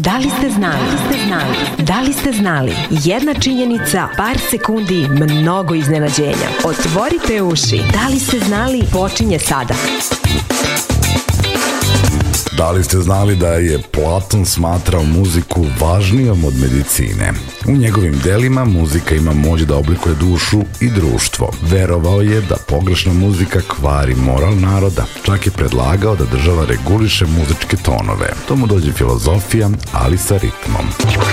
Da li ste znali? Da li ste znali? Jedna činjenica, par sekundi, mnogo iznenađenja. Otvorite uši. Da li ste znali? Počinje sada. Da li ste znali da je Platon smatrao muziku važnijom od medicine? U njegovim delima muzika ima moć da oblikuje dušu i društvo. Verovao je da pogrešna muzika kvari moral naroda. Čak je predlagao da država reguliše muzičke tonove. To mu dođe filozofija, ali sa ritmom.